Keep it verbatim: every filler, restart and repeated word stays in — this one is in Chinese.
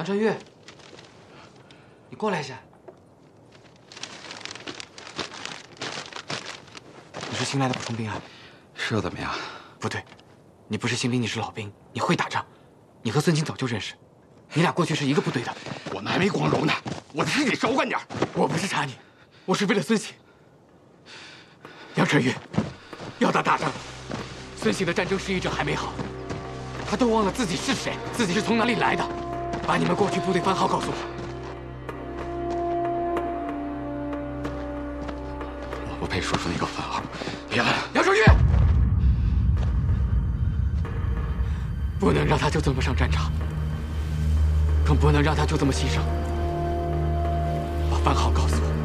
杨传玉，你过来一下。你是新来的补充兵啊？ 是又怎么样？ 不对，你不是新兵，你是老兵，你会打仗。你和孙清早就认识，你俩过去是一个部队的。 我们还没光荣呢，我自己少管点。 我不是查你，我是为了孙喜。杨传玉，要打大仗，孙喜的战争失意症还没好，他都忘了自己是谁，自己是从哪里来的。把你们过去部队番号告诉我。 我不配说出那个番号，别了， 杨传玉，不能让他就这么上战场，更不能让他就这么牺牲。把番号告诉我。